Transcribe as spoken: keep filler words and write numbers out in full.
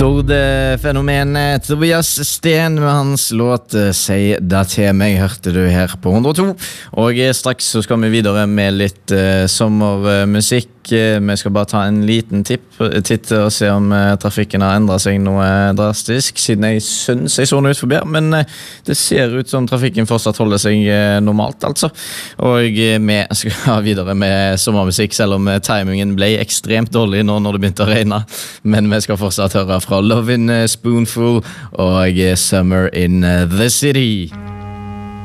Stordefenomenet Tobias Sten med hans låt «Si det til meg» hørte du her på hundre og to. Og straks så skal vi videre med litt uh, sommermusikk. Vi skal bare ta en liten tipp, titt og se om uh, trafikken har endret seg noe drastisk, siden jeg synes jeg så noe ut forbi her, men uh, det ser ut som trafikken fortsatt holder seg uh, normalt, altså. Og uh, vi skal videre med sommermusikk, selv om uh, timingen ble ekstremt dårlig nå når det begynte å regne, men vi skal fortsatt høre fra Love in a Spoonful og Summer in the City.